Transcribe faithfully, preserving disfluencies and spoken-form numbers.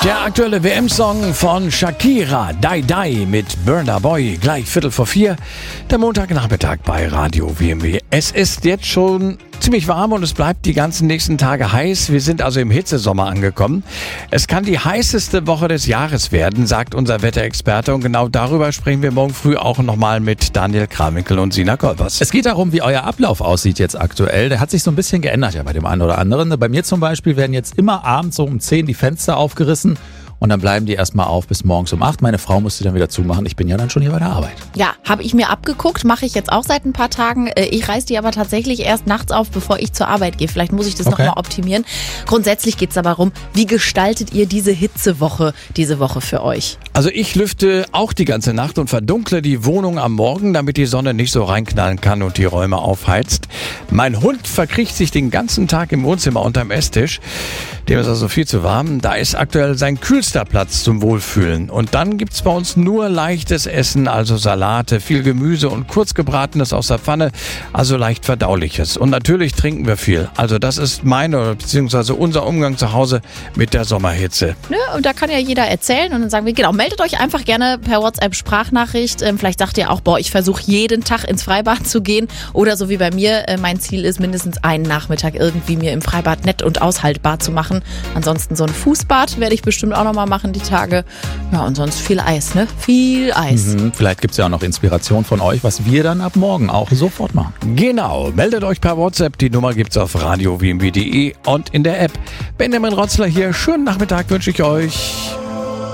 Der aktuelle W M-Song von Shakira, Die Die mit Burna Boy, gleich Viertel vor vier, der Montagnachmittag bei Radio W M W. Es ist jetzt schon ziemlich warm und es bleibt die ganzen nächsten Tage heiß. Wir sind also im Hitzesommer angekommen. Es kann die heißeste Woche des Jahres werden, sagt unser Wetterexperte. Und genau darüber sprechen wir morgen früh auch nochmal mit Daniel Krawinkel und Sina Kolbers. Es geht darum, wie euer Ablauf aussieht jetzt aktuell. Der hat sich so ein bisschen geändert ja bei dem einen oder anderen. Bei mir zum Beispiel werden jetzt immer abends so um zehn die Fenster aufgerissen. Und dann bleiben die erstmal auf bis morgens um acht. Meine Frau muss sie dann wieder zumachen. Ich bin ja dann schon hier bei der Arbeit. Ja, habe ich mir abgeguckt, mache ich jetzt auch seit ein paar Tagen. Ich reiße die aber tatsächlich erst nachts auf, bevor ich zur Arbeit gehe. Vielleicht muss ich das okay. nochmal optimieren. Grundsätzlich geht es aber darum, wie gestaltet ihr diese Hitzewoche, diese Woche für euch? Also ich lüfte auch die ganze Nacht und verdunkle die Wohnung am Morgen, damit die Sonne nicht so reinknallen kann und die Räume aufheizt. Mein Hund verkriecht sich den ganzen Tag im Wohnzimmer unterm Esstisch. Dem ist also viel zu warm. Da ist aktuell sein kühlster Platz zum Wohlfühlen. Und dann gibt's bei uns nur leichtes Essen, also Salate, viel Gemüse und kurzgebratenes aus der Pfanne, also leicht verdauliches. Und natürlich trinken wir viel. Also das ist meine bzw. unser Umgang zu Hause mit der Sommerhitze. Nö, und da kann ja jeder erzählen und dann sagen wir, genau, meldet euch einfach gerne per WhatsApp-Sprachnachricht. Ähm, vielleicht sagt ihr auch, boah, ich versuche jeden Tag ins Freibad zu gehen. Oder so wie bei mir, äh, mein Ziel ist mindestens einen Nachmittag irgendwie mir im Freibad nett und aushaltbar zu machen. Ansonsten so ein Fußbad werde ich bestimmt auch nochmal machen die Tage. Ja, und sonst viel Eis, ne? Viel Eis. Mhm, vielleicht gibt es ja auch noch Inspiration von euch, was wir dann ab morgen auch sofort machen. Genau, meldet euch per WhatsApp. Die Nummer gibt's auf radio w m w punkt d e und in der App. Benjamin Rotzler hier. Schönen Nachmittag wünsche ich euch.